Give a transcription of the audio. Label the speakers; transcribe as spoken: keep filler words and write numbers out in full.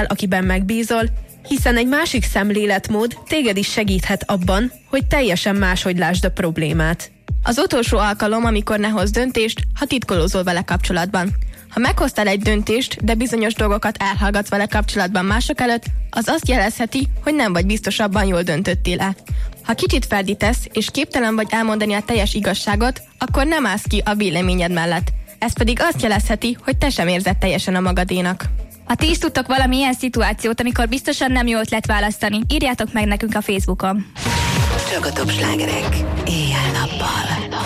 Speaker 1: emberrel, akiben megbízol, hiszen egy másik szemléletmód téged is segíthet abban, hogy teljesen máshogy lásd a problémát.
Speaker 2: Az utolsó alkalom, amikor ne hozz döntést, ha titkolózol vele kapcsolatban. Ha meghoztál egy döntést, de bizonyos dolgokat elhallgatsz vele kapcsolatban mások előtt, az azt jelezheti, hogy nem vagy biztos abban, jól döntöttél el. Ha kicsit feldítesz, és képtelen vagy elmondani a teljes igazságot, akkor nem állsz ki a véleményed mellett. Ez pedig azt jelezheti, hogy te sem érzed teljesen a magadénak.
Speaker 3: Ha ti is tudtok valamilyen szituációt, amikor biztosan nem jó ötlet választani, írjátok meg nekünk a Facebookon.
Speaker 4: Csak a top slágerek éjjel-nappal.